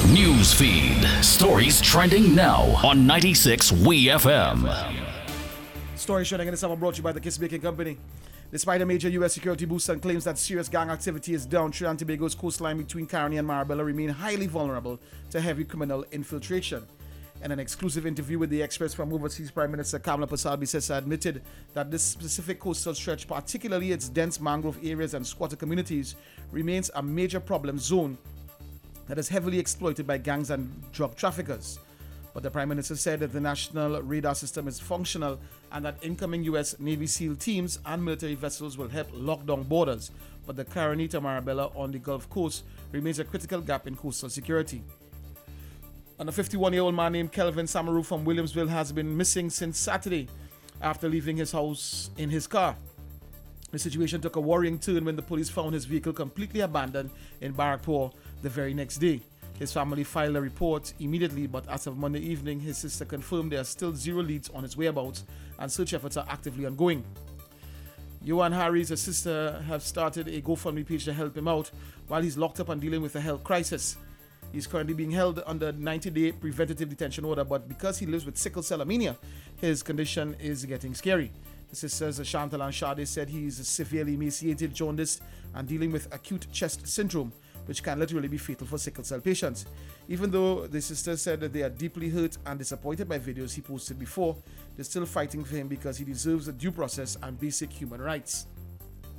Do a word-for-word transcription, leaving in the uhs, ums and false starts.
News feed. Stories trending now on ninety-six W E F M. Stories trending in the summer brought to you by the Kiss Baking Company. Despite a major U S security boost and claims that serious gang activity is down, Trinidad and Tobago's coastline between Caroni and Marabella remain highly vulnerable to heavy criminal infiltration. In an exclusive interview with the Express from overseas, Prime Minister Kamla Persad-Bissessar admitted that this specific coastal stretch, particularly its dense mangrove areas and squatter communities, remains a major problem zone that is heavily exploited by gangs and drug traffickers. But the Prime Minister said that the national radar system is functional and that incoming U S Navy SEAL teams and military vessels will help lock down borders. But the Caroni to Marabella on the Gulf Coast remains a critical gap in coastal security. And a fifty-one-year-old man named Kelvin Samaru from Williamsville has been missing since Saturday after leaving his house in his car. The situation took a worrying turn when the police found his vehicle completely abandoned in Barrackpore the very next day. His family filed a report immediately, but as of Monday evening, his sister confirmed there are still zero leads on his whereabouts and search efforts are actively ongoing. Johan Harry's sister have started a GoFundMe page to help him out while he's locked up and dealing with a health crisis. He's currently being held under ninety-day preventative detention order, but because he lives with sickle cell anemia, his condition is getting scary. The sisters Chantal and Sade said he is severely emaciated, jaundiced, and dealing with acute chest syndrome, which can literally be fatal for sickle cell patients. Even though the sisters said that they are deeply hurt and disappointed by videos he posted before, they're still fighting for him because he deserves a due process and basic human rights.